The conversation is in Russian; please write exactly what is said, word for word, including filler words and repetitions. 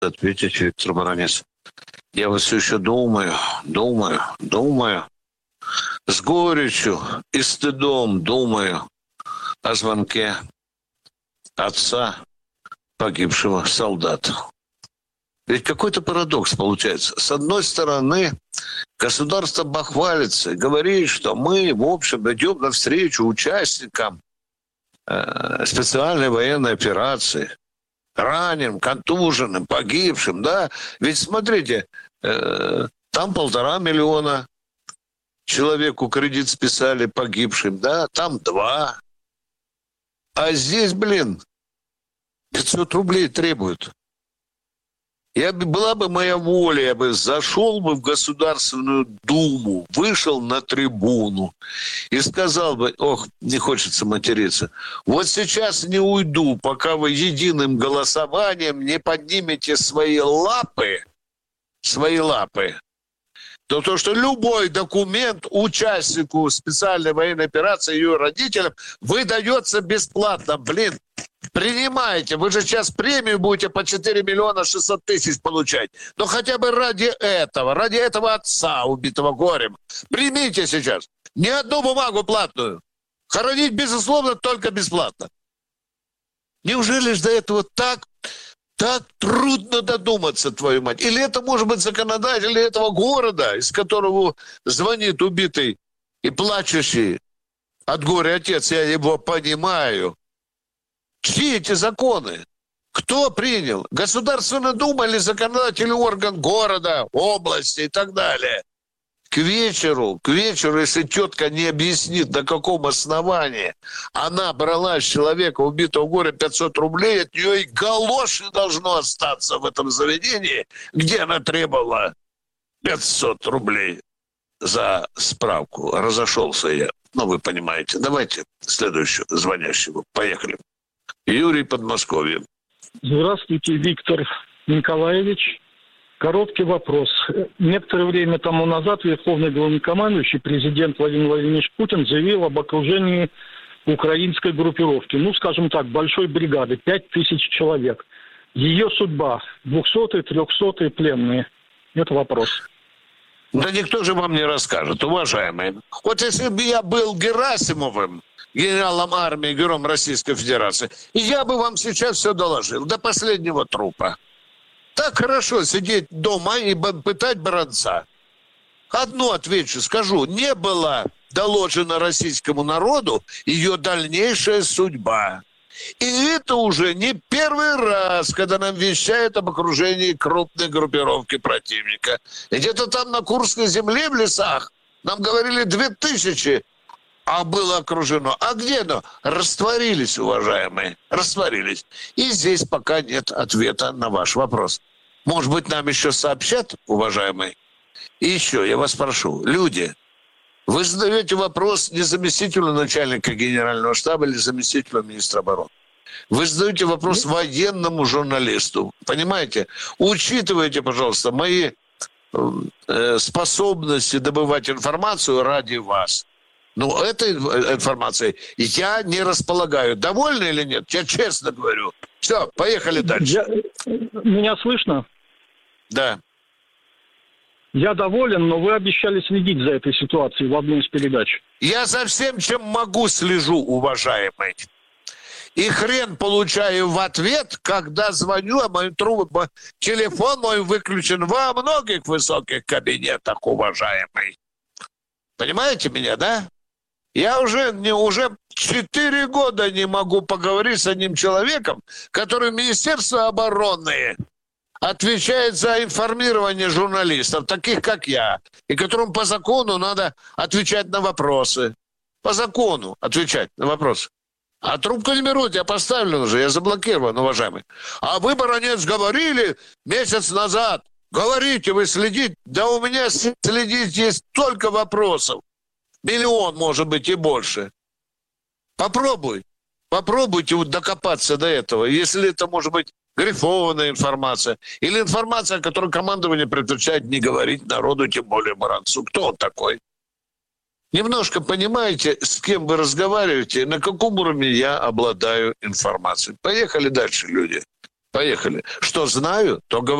ответить, Виктор Баранец. Я вот все еще думаю, думаю, думаю, с горечью и стыдом думаю о звонке отца погибшего солдата. Ведь какой-то парадокс получается. С одной стороны, государство бахвалится и говорит, что мы, в общем, идем навстречу участникам э, специальной военной операции, раненым, контуженным, погибшим, да? Ведь смотрите, э, там полтора миллиона человеку кредит списали погибшим, да? Там два. А здесь, блин, пятьсот рублей требуют. Я, была бы моя воля, я бы зашел бы в Государственную Думу, вышел на трибуну и сказал бы, ох, не хочется материться, вот сейчас не уйду, пока вы единым голосованием не поднимете свои лапы, свои лапы, то то, что любой документ участнику специальной военной операции и ее родителям выдается бесплатно. Блин, принимайте. Вы же сейчас премию будете по четыре миллиона шестьсот тысяч получать. Но хотя бы ради этого, ради этого отца, убитого горем, примите сейчас. Ни одну бумагу платную. Хоронить, безусловно, только бесплатно. Неужели же до этого так... Так трудно додуматься, твою мать. Или это, может быть, законодатели этого города, из которого звонит убитый и плачущий от горя отец, я его понимаю. Чьи эти законы? Кто принял? Государственная дума или законодательный орган города, области и так далее? К вечеру, к вечеру, если тетка не объяснит, на каком основании она брала с человека, убитого горя, пятьсот рублей, от нее и галоши должно остаться в этом заведении, где она требовала пятьсот рублей за справку. Разошелся я. Ну, вы понимаете. Давайте следующего звонящего. Поехали. Юрий, Подмосковье. Здравствуйте, Виктор Николаевич. Короткий вопрос. Некоторое время тому назад верховный главнокомандующий, президент Владимир Владимирович Путин, заявил об окружении украинской группировки. Ну, скажем так, большой бригады, пять тысяч человек. Ее судьба – двухсотые, трехсотые пленные. Это вопрос. Да никто же вам не расскажет, уважаемые. Вот если бы я был Герасимовым, генералом армии, героем Российской Федерации, я бы вам сейчас все доложил, до последнего трупа. Так хорошо сидеть дома и пытать бранца. Одно отвечу, скажу, не была доложена российскому народу ее дальнейшая судьба. И это уже не первый раз, когда нам вещают об окружении крупной группировки противника. Где-то там на Курской земле в лесах нам говорили две тысячи, а было окружено. А где оно? Растворились, уважаемые, растворились. И здесь пока нет ответа на ваш вопрос. Может быть, нам еще сообщат, уважаемые? И еще, я вас прошу, люди, вы задаете вопрос не заместителю начальника генерального штаба или заместителю министра обороны. Вы задаете вопрос военному журналисту. Понимаете? Учитывайте, пожалуйста, мои э, способности добывать информацию ради вас. Но этой информацией я не располагаю. Довольны или нет? Я честно говорю. Все, поехали дальше. Я... Меня слышно? Да. Я доволен, но вы обещали следить за этой ситуацией в одной из передач. Я за всем, чем могу, слежу, уважаемый. И хрен получаю в ответ, когда звоню, а мой труб... телефон мой выключен во многих высоких кабинетах, уважаемый. Понимаете меня, да? Я уже, не, уже четыре года не могу поговорить с одним человеком, который в Министерстве обороны отвечает за информирование журналистов, таких как я, и которым по закону надо отвечать на вопросы. По закону отвечать на вопросы. А трубку не берут, я поставлен уже, я заблокирован, уважаемый. А вы, Баранец, говорили месяц назад. Говорите, вы следите. Да у меня следить есть столько вопросов. Миллион, может быть, и больше. Попробуй. Попробуйте вот докопаться до этого. Если это, может быть, грифованная информация. Или информация, о которой командование предпочитает не говорить народу, тем более Баранцу. Кто он такой? Немножко понимаете, с кем вы разговариваете, на каком уровне я обладаю информацией. Поехали дальше, люди. Поехали. Что знаю, то говорю.